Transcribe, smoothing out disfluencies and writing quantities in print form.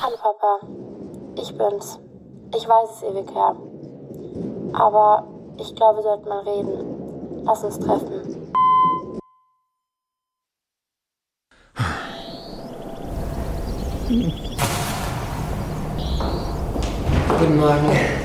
Hallo Papa, ich bin's. Ich weiß, es ist ewig her. Aber ich glaube, wir sollten mal reden. Lass uns treffen. Guten Morgen.